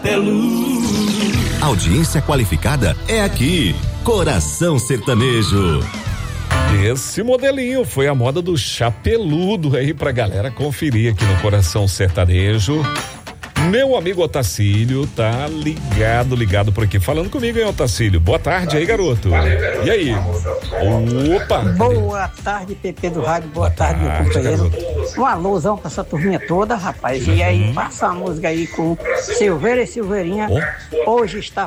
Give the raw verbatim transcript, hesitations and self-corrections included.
Chapeludo. Audiência qualificada é aqui. Coração Sertanejo. Esse modelinho foi a moda do Chapeludo aí pra galera conferir aqui no Coração Sertanejo. Meu amigo Otacílio tá ligado, ligado por aqui. Falando comigo, hein, Otacílio? Boa tarde aí, garoto. E aí? Opa! Boa tarde, Pepe do Rádio. Boa, Boa tarde, meu companheiro. Garoto. Um alôzão pra essa turminha toda, rapaz. Uhum. E aí, passa a música aí com Silveira e Silveirinha. Oh. Hoje está